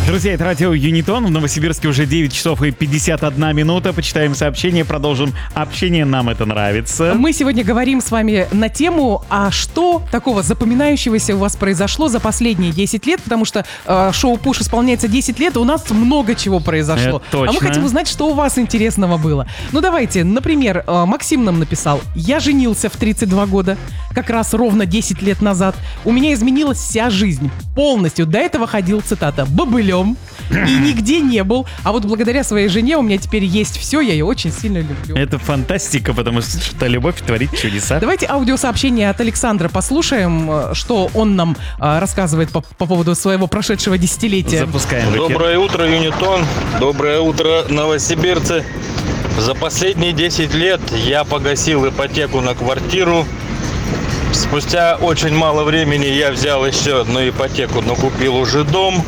Друзья, это радио Юнитон. В Новосибирске уже 9 часов и 51 минута. Почитаем сообщение, продолжим общение. Нам это нравится. Мы сегодня говорим с вами на тему, а что такого запоминающегося у вас произошло за последние 10 лет, потому что шоу «Пуш» исполняется 10 лет, и у нас много чего произошло. Это точно. А мы хотим узнать, что у вас интересного было. Ну давайте, например, Максим нам написал: «Я женился в 32 года, как раз ровно 10 лет назад. У меня изменилась вся жизнь полностью. До этого ходил, цитата, бобылем и нигде не был. А вот благодаря своей жене у меня теперь есть все, я ее очень сильно люблю». Это фантастика, потому что любовь творит чудеса. Давайте аудиосообщение от Александра послушаем, что он нам рассказывает по поводу своего прошедшего десятилетия. Запускаем в эфир. Доброе утро, Юнитон. Доброе утро, новосибирцы. За последние 10 лет я погасил ипотеку на квартиру. Спустя очень мало времени я взял еще одну ипотеку, но купил уже дом.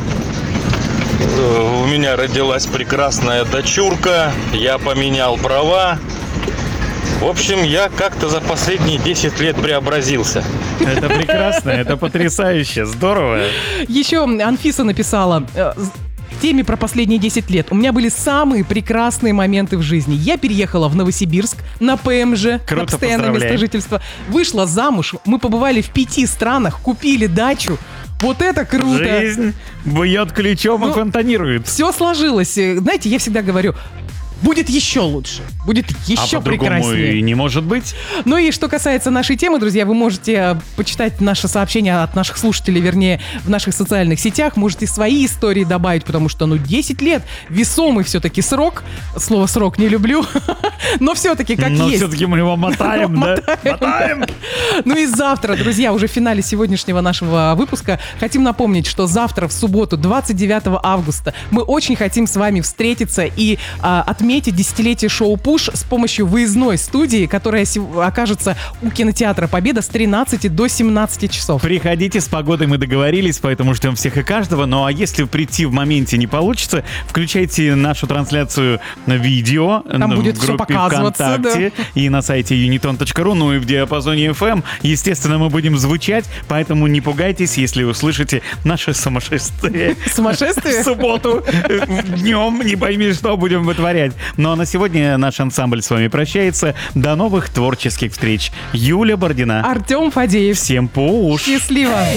У меня родилась прекрасная дочурка. Я поменял права. В общем, я как-то за последние 10 лет преобразился. Это прекрасно, это потрясающе, здорово. Еще Анфиса написала: в теме про последние 10 лет у меня были самые прекрасные моменты в жизни. Я переехала в Новосибирск на ПМЖ, Круто, на постоянное место поздравляю. жительства. Вышла замуж, мы побывали в 5 странах, купили дачу. Вот это круто! Жизнь бьет ключом и Ну, фонтанирует. Все сложилось. Знаете, я всегда говорю, будет еще лучше, будет еще А по-другому прекраснее. и не может быть. Ну и что касается нашей темы, друзья, вы можете почитать наше сообщение от наших слушателей, вернее, в наших социальных сетях. Можете свои истории добавить, потому что, 10 лет весомый все-таки срок. Слово «срок» не люблю, но все-таки как Но есть. все-таки мы его мотаем, да? Мотаем. Ну и завтра, друзья, уже в финале сегодняшнего нашего выпуска хотим напомнить, что завтра, в субботу, 29 августа, мы очень хотим с вами встретиться и отметить десятилетие шоу «Пуш» с помощью выездной студии, которая окажется у кинотеатра «Победа» с 13 до 17 часов. Приходите, с погодой мы договорились, поэтому ждем всех и каждого. Ну а если прийти в моменте не получится, включайте нашу трансляцию на видео Там будет в всё группе показываться, ВКонтакте и на сайте uniton.ru, ну и в диапазоне FM. Естественно, мы будем звучать, поэтому не пугайтесь, если услышите наше сумасшествие. Сумасшествие? В субботу днем, не пойми, что будем вытворять. Ну а на сегодня наш ансамбль с вами прощается. До новых творческих встреч. Юля Бордина. Артем Фадеев. Всем пуш! Счастливо!